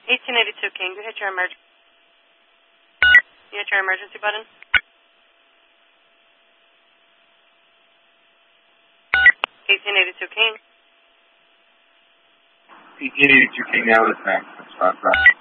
1882 King, you hit your emergency. You hit your emergency button. 1882 King. 1882 King, now with Max.